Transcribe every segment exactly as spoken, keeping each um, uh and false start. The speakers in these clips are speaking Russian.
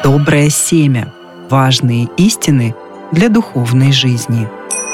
Доброе семя. Важные истины для духовной жизни.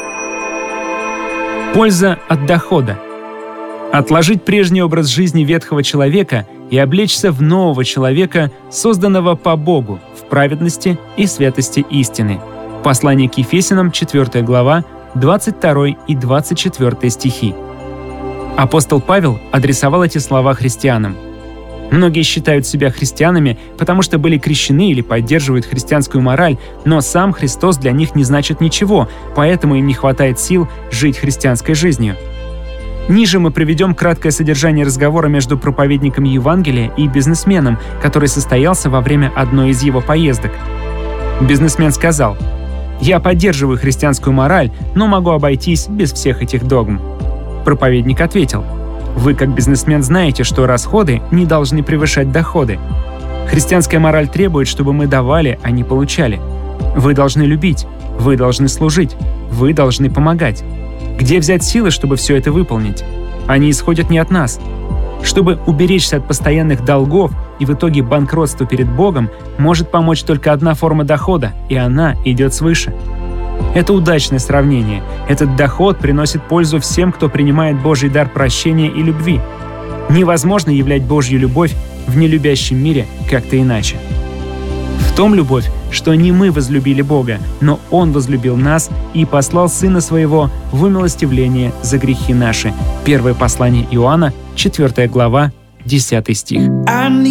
Польза от дохода. Отложить прежний образ жизни ветхого человека и облечься в нового человека, созданного по Богу, в праведности и святости истины. Послание к Ефесянам, четвёртая глава, двадцать второй и двадцать четвёртый стихи. Апостол Павел адресовал эти слова христианам. Многие считают себя христианами, потому что были крещены или поддерживают христианскую мораль, но сам Христос для них не значит ничего, поэтому им не хватает сил жить христианской жизнью. Ниже мы приведем краткое содержание разговора между проповедником Евангелия и бизнесменом, который состоялся во время одной из его поездок. Бизнесмен сказал: «Я поддерживаю христианскую мораль, но могу обойтись без всех этих догм». Проповедник ответил: «Вы, как бизнесмен, знаете, что расходы не должны превышать доходы. Христианская мораль требует, чтобы мы давали, а не получали. Вы должны любить, вы должны служить, вы должны помогать. Где взять силы, чтобы все это выполнить? Они исходят не от нас. Чтобы уберечься от постоянных долгов и в итоге банкротства перед Богом, может помочь только одна форма дохода, и она идет свыше». Это удачное сравнение. Этот доход приносит пользу всем, кто принимает Божий дар прощения и любви. Невозможно являть Божью любовь в нелюбящем мире как-то иначе. В том любовь, что не мы возлюбили Бога, но Он возлюбил нас и послал Сына Своего в умилостивление за грехи наши. Первое послание Иоанна, четвёртая глава, десятый стих.